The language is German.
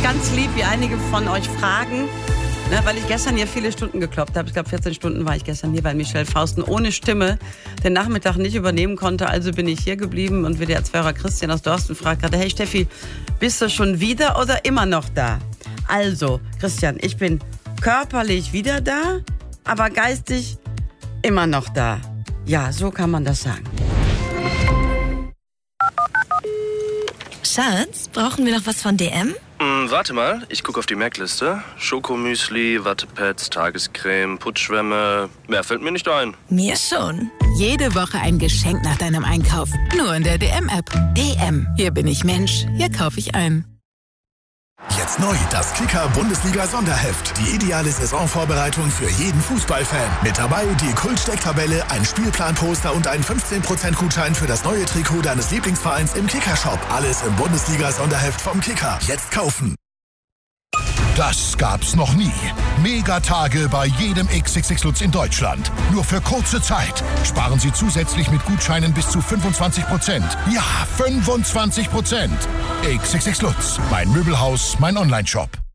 ist ganz lieb, wie einige von euch fragen, ne, weil ich gestern hier viele Stunden gekloppt habe. Ich glaube, 14 Stunden war ich gestern hier, weil Michelle Fausten ohne Stimme den Nachmittag nicht übernehmen konnte. Also bin ich hier geblieben und WDR-2er Christian aus Dorsten fragt gerade, hey Steffi, bist du schon wieder oder immer noch da? Also, Christian, ich bin körperlich wieder da, aber geistig immer noch da. Ja, so kann man das sagen. Schatz, brauchen wir noch was von DM? Warte mal, ich gucke auf die Merkliste. Schokomüsli, Wattepads, Tagescreme, Putzschwämme. Mehr fällt mir nicht ein. Mir schon. Jede Woche ein Geschenk nach deinem Einkauf. Nur in der DM-App. DM. Hier bin ich Mensch. Hier kaufe ich ein. Jetzt neu das Kicker-Bundesliga-Sonderheft. Die ideale Saisonvorbereitung für jeden Fußballfan. Mit dabei die Kult-Stecktabelle, ein Spielplanposter und ein 15% Gutschein für das neue Trikot deines Lieblingsvereins im Kicker-Shop. Alles im Bundesliga-Sonderheft vom Kicker. Jetzt kaufen. Das gab's noch nie. Megatage bei jedem XXX Lutz in Deutschland. Nur für kurze Zeit. Sparen Sie zusätzlich mit Gutscheinen bis zu 25%. Ja, 25%. XXX Lutz. Mein Möbelhaus, mein Onlineshop.